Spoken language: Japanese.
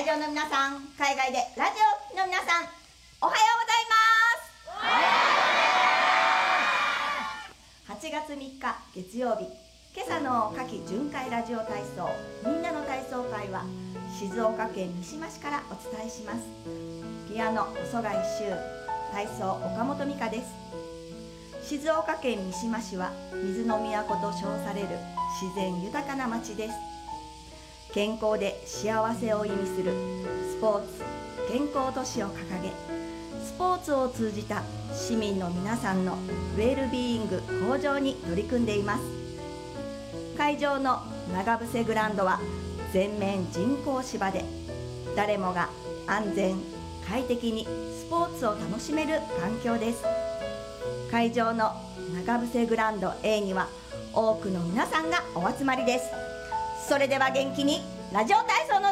場の皆さん、海外でラジオの皆さん、おはようございます。8月3日月曜日、今朝の夏季巡回ラジオ体操みんなの体操会は静岡県三島市からお伝えします。ピアノ細貝修、体操岡本美香です。静岡県三島市は水の都と称される自然豊かな町です。健康で幸せを意味するスポーツ健康都市を掲げ、スポーツを通じた市民の皆さんのウェルビーイング向上に取り組んでいます。会場の長伏グラウンドは全面人工芝で、誰もが安全快適にスポーツを楽しめる環境です。会場の長伏グラウンド A には多くの皆さんがお集まりです。それでは元気にラジオ体操の